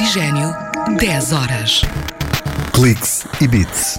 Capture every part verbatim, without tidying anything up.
Oxigênio, dez horas. Cliques e Beats.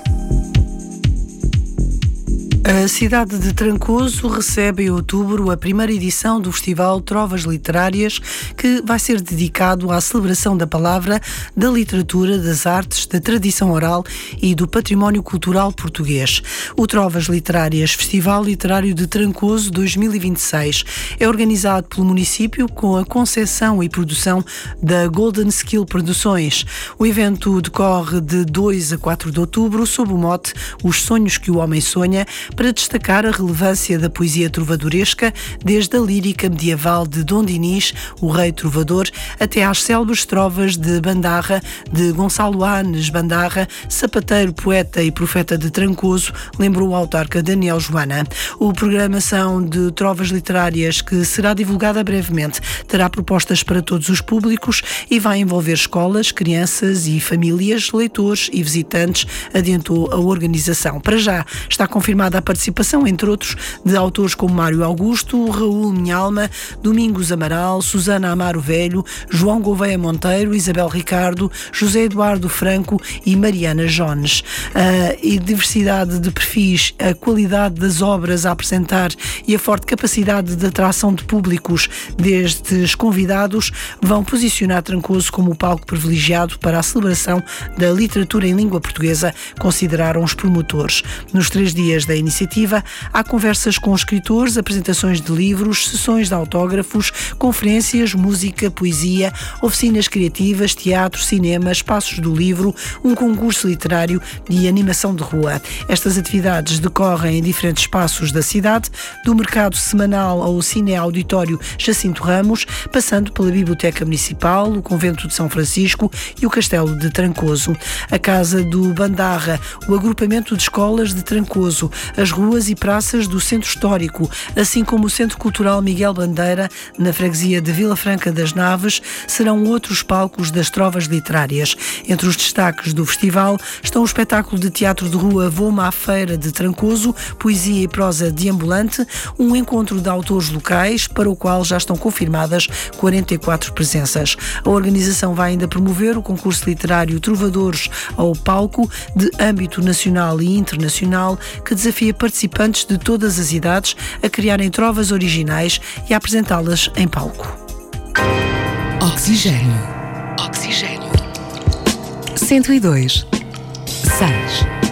A cidade de Trancoso recebe em outubro a primeira edição do Festival Trovas Literárias, que vai ser dedicado à celebração da palavra, da literatura, das artes, da tradição oral e do património cultural português. O Trovas Literárias Festival Literário de Trancoso dois mil e vinte e seis é organizado pelo município com a concepção e produção da Golden Skill Produções. O evento decorre de dois a quatro de outubro sob o mote Os Sonhos que o Homem Sonha, para destacar a relevância da poesia trovadoresca, desde a lírica medieval de Dom Dinis, o rei trovador, até às célebres trovas de Bandarra, de Gonçalo Anes Bandarra, sapateiro, poeta e profeta de Trancoso, lembrou o autarca Daniel Joana. A programação de trovas literárias, que será divulgada brevemente, terá propostas para todos os públicos e vai envolver escolas, crianças e famílias, leitores e visitantes, adiantou a organização. Para já está confirmada a participação, entre outros, de autores como Mário Augusto, Raul Minhalma, Domingos Amaral, Susana Amaro Velho, João Gouveia Monteiro, Isabel Ricardo, José Eduardo Franco e Mariana Jones. A diversidade de perfis, a qualidade das obras a apresentar e a forte capacidade de atração de públicos destes convidados vão posicionar Trancoso como o palco privilegiado para a celebração da literatura em língua portuguesa, consideraram os promotores. Nos três dias da iniciativa, há conversas com escritores, apresentações de livros, sessões de autógrafos, conferências, música, poesia, oficinas criativas, teatro, cinema, espaços do livro, um concurso literário e animação de rua. Estas atividades decorrem em diferentes espaços da cidade, do mercado semanal ao Cine Auditório Jacinto Ramos, passando pela Biblioteca Municipal, o Convento de São Francisco e o Castelo de Trancoso. A Casa do Bandarra, o agrupamento de escolas de Trancoso, as ruas e praças do Centro Histórico, assim como o Centro Cultural Miguel Bandeira, na freguesia de Vila Franca das Naves, serão outros palcos das trovas literárias. Entre os destaques do festival estão o espetáculo de teatro de rua Vou-me à Feira de Trancoso, poesia e prosa deambulante, um encontro de autores locais, para o qual já estão confirmadas quarenta e quatro presenças. A organização vai ainda promover o concurso literário Trovadores ao Palco, de âmbito nacional e internacional, que desafia participantes de todas as idades a criarem trovas originais e a apresentá-las em palco. Oxigênio. Oxigênio. cento e dois. seis.